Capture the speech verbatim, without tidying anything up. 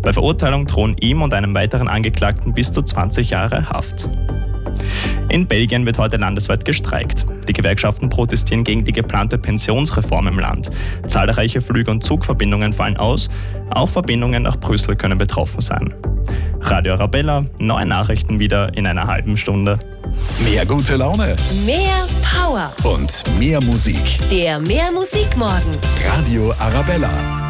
Bei Verurteilung drohen ihm und einem weiteren Angeklagten bis zu zwanzig Jahre Haft. In Belgien wird heute landesweit gestreikt. Die Gewerkschaften protestieren gegen die geplante Pensionsreform im Land. Zahlreiche Flüge und Zugverbindungen fallen aus. Auch Verbindungen nach Brüssel können betroffen sein. Radio Arabella, neue Nachrichten wieder in einer halben Stunde. Mehr gute Laune. Mehr Power. Und mehr Musik. Der Mehr Musik Morgen. Radio Arabella.